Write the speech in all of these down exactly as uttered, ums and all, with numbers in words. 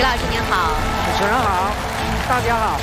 李老师您好。 主持人好，大家好。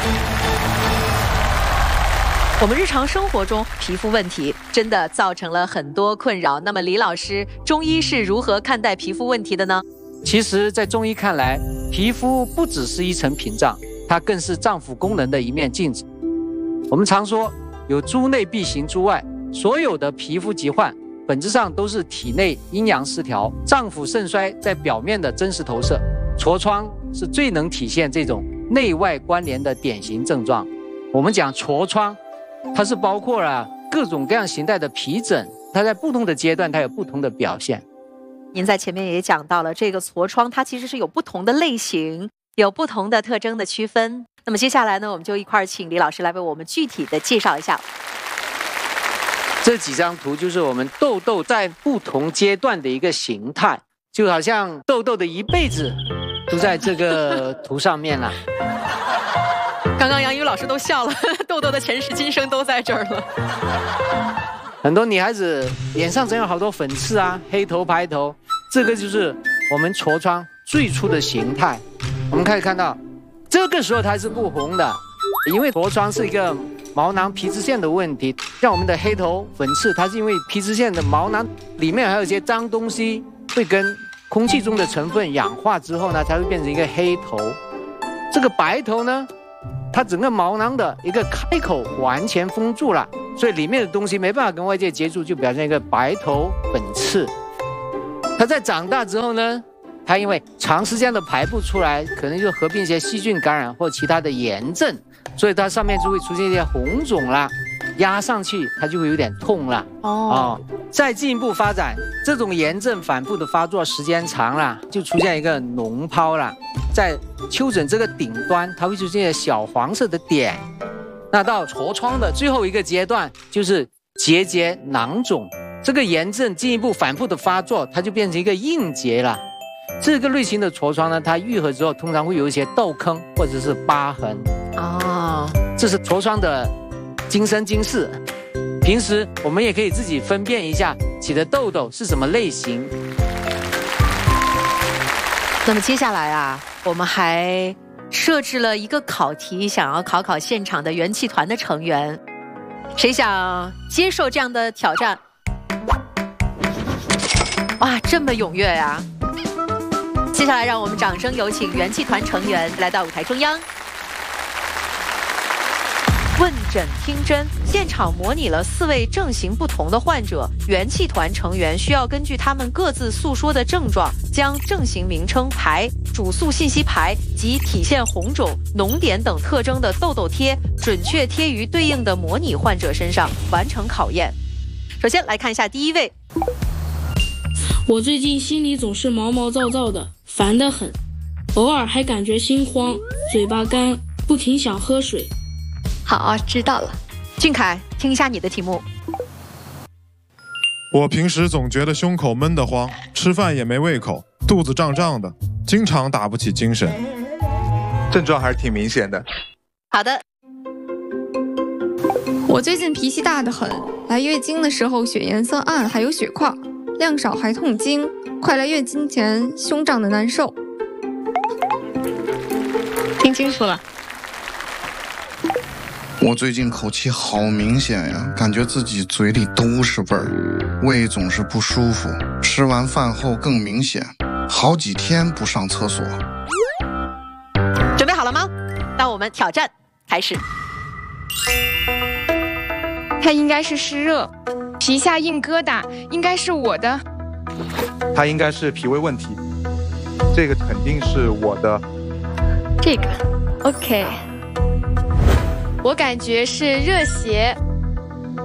我们日常生活中皮肤问题真的造成了很多困扰，那么李老师，中医是如何看待皮肤问题的呢？ 其实在中医看来，皮肤不只是一层屏障，它更是脏腑功能的一面镜子。我们常说有诸内必行诸外，所有的皮肤疾患本质上都是体内阴阳失调、脏腑肾衰在表面的真实投射。痤疮是最能体现这种内外关联的典型症状。我们讲痤疮，它是包括了各种各样形态的皮疹，它在不同的阶段它有不同的表现。 您在前面也讲到了，这个痤疮它其实是有不同的类型，有不同的特征的区分。那么接下来呢，我们就一块儿请李老师来为我们具体的介绍一下。 这几张图就是我们痘痘在不同阶段的一个形态，就好像痘痘的一辈子都在这个图上面了。 刚刚杨宇老师都笑了，痘痘的前世今生都在这儿了。 很多女孩子脸上总有好多粉刺啊，黑头白头，这个就是我们痤疮最初的形态。我们可以看到，这个时候它是不红的，因为痤疮是一个毛囊皮脂腺的问题，像我们的黑头粉刺，它是因为皮脂腺的毛囊里面还有一些脏东西会跟空气中的成分氧化之后呢，才会变成一个黑头。这个白头呢，它整个毛囊的一个开口完全封住了，所以里面的东西没办法跟外界接触，就表现一个白头粉刺。它在长大之后呢，它因为长时间的排不出来，可能就合并一些细菌感染或其他的炎症，所以它上面就会出现一些红肿啦，压上去它就会有点痛了。 哦， 哦，再进一步发展，这种炎症反复的发作时间长了，就出现一个脓疱了。在丘疹这个顶端，它会出现小黄色的点。那到痤疮的最后一个阶段，就是结节囊肿。这个炎症进一步反复的发作，它就变成一个硬结了。这个类型的痤疮呢，它愈合之后，通常会有一些痘坑或者是疤痕。 哦， 这是痤疮的今生今世。平时我们也可以自己分辨一下起的痘痘是什么类型。 那么接下来啊，我们还设置了一个考题，想要考考现场的元气团的成员，谁想接受这样的挑战？哇，这么踊跃呀！接下来让我们掌声有请元气团成员来到舞台中央。问诊听诊，现场模拟了四位症型不同的患者，元气团成员需要根据他们各自诉说的症状，将症型名称牌、主诉信息牌及体现红肿、脓点等特征的痘痘贴，准确贴于对应的模拟患者身上，完成考验。首先来看一下第一位。 我最近心里总是毛毛躁躁的，烦得很，偶尔还感觉心慌，嘴巴干，不停想喝水。 好，知道了。俊凯，听一下你的题目。 我平时总觉得胸口闷得慌，吃饭也没胃口，肚子胀胀的，经常打不起精神。 症状还是挺明显的。 好的。 我最近脾气大得很，来月经的时候血颜色暗，还有血块，量少还痛经，快来月经前胸胀的难受。 听清楚了。 我最近口气好明显呀，感觉自己嘴里都是味儿，胃总是不舒服，吃完饭后更明显，好几天不上厕所。 准备好了吗？那我们挑战开始。 它应该是湿热，皮下硬疙瘩，应该是我的。 它应该是脾胃问题，这个肯定是我的。 这个 OK。我感觉是热邪，